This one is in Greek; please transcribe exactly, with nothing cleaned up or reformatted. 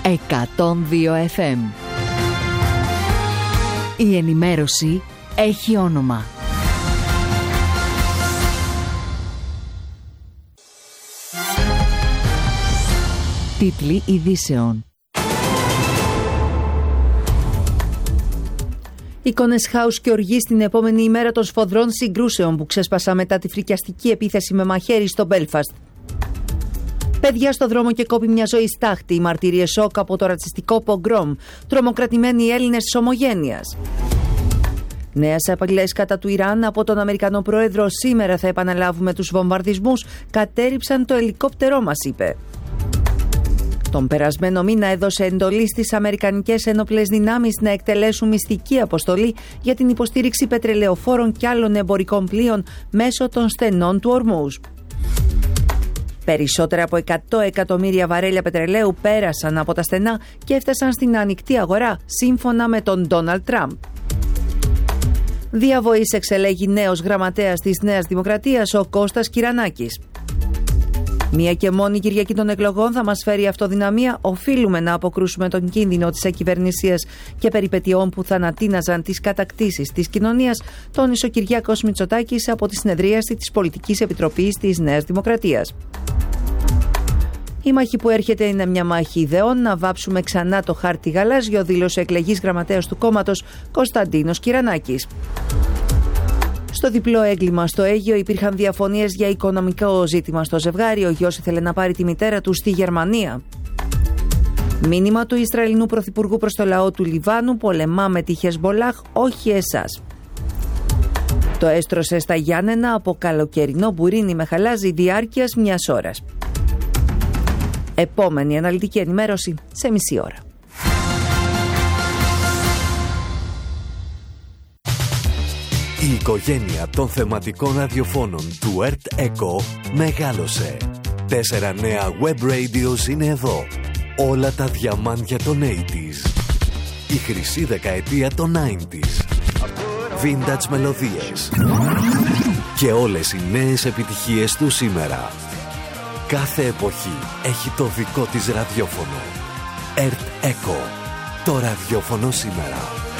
εκατόν δύο εφ εμ. Η ενημέρωση έχει όνομα. Τίτλοι ειδήσεων. Εικόνες χάους και οργή στην επόμενη ημέρα των σφοδρών συγκρούσεων που ξέσπασαν μετά τη φρικιαστική επίθεση με μαχαίρι στο Μπέλφαστ. Παιδιά στο δρόμο και κόπη μια ζωή στάχτη. Οι μαρτυρίες σοκ από το ρατσιστικό πογκρόμ. Τρομοκρατημένοι Έλληνες της ομογένειας. Νέες απειλές κατά του Ιράν από τον Αμερικανό Πρόεδρο. Σήμερα θα επαναλάβουμε τους βομβαρδισμούς. Κατέρριψαν το ελικόπτερό μας, είπε. Τον περασμένο μήνα έδωσε εντολή στις Αμερικανικές Ένοπλες Δυνάμεις να εκτελέσουν μυστική αποστολή για την υποστήριξη πετρελαιοφόρων και άλλων εμπορικών πλοίων μέσω των στενών του Ορμούζ. Περισσότερα από εκατό εκατομμύρια βαρέλια πετρελαίου πέρασαν από τα στενά και έφτασαν στην ανοιχτή αγορά, σύμφωνα με τον Ντόναλντ Τραμπ. Διαβοής εξελέγει νέος γραμματέας της Νέας Δημοκρατίας, ο Κώστας Κυρανάκης. Μία και μόνη Κυριακή των εκλογών θα μας φέρει αυτοδυναμία. Οφείλουμε να αποκρούσουμε τον κίνδυνο της ακυβερνησίας και περιπετειών που θανατίναζαν τις κατακτήσεις της κοινωνίας, τόνισε ο Κυριάκος Μητσοτάκης από τη συνεδρίαση της Πολιτικής Επιτροπής της Νέας Δημοκρατίας. Η μάχη που έρχεται είναι μια μάχη ιδεών. Να βάψουμε ξανά το χάρτη γαλάζιο, δήλωσε εκλεγής γραμματέας του κόμματος Κωνσταντίνος Κυρανάκης. Στο διπλό έγκλημα στο Αίγυο υπήρχαν διαφωνίες για οικονομικό ζήτημα στο ζευγάρι. Ο γιος ήθελε να πάρει τη μητέρα του στη Γερμανία. Μήνυμα του Ισραηλινού Πρωθυπουργού προς το λαό του Λιβάνου: πολεμάμε τη Χεσμπολάχ, όχι εσάς. Το έστρωσε στα Γιάννενα από καλοκαιρινό μπουρίνι με χαλάζι διάρκειας μιας ώρας. Επόμενη αναλυτική ενημέρωση σε μισή ώρα. Η οικογένεια των θεματικών ραδιοφώνων του ΕΡΤ ΕΚΟ μεγάλωσε. Τέσσερα νέα web radios είναι εδώ. Όλα τα διαμάντια των ογδόντα. Η χρυσή δεκαετία των ενενήντα. Vintage μελωδίες. Και όλες οι νέες επιτυχίες του σήμερα. Κάθε εποχή έχει το δικό της ραδιόφωνο. ΕΡΤ ΕΚΟ. Το ραδιόφωνο σήμερα.